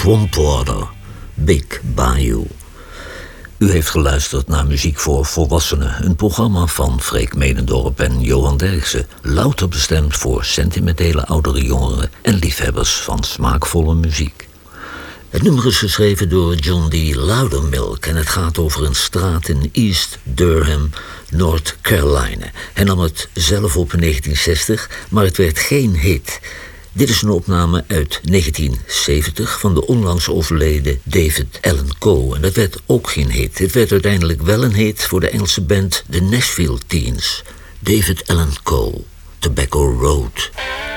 Swampwater, Big Bayou. U heeft geluisterd naar Muziek voor Volwassenen, een programma van Freek Medendorp en Johan Derksen, louter bestemd voor sentimentele oudere jongeren en liefhebbers van smaakvolle muziek. Het nummer is geschreven door John D. Loudermilk en het gaat over een straat in East Durham, North Carolina. Hij nam het zelf op in 1960, maar het werd geen hit. Dit is een opname uit 1970 van de onlangs overleden David Allan Coe. En dat werd ook geen hit. Het werd uiteindelijk wel een hit voor de Engelse band The Nashville Teens. David Allan Coe, Tobacco Road.